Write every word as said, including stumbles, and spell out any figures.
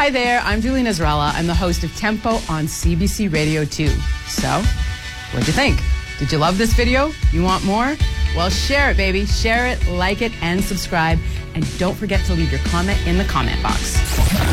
Hi there, I'm Julie Nazrella. I'm the host of Tempo on C B C Radio two. So, what'd you think? Did you love this video? You want more? Well, share it, baby. Share it, like it, and subscribe. And don't forget to leave your comment in the comment box.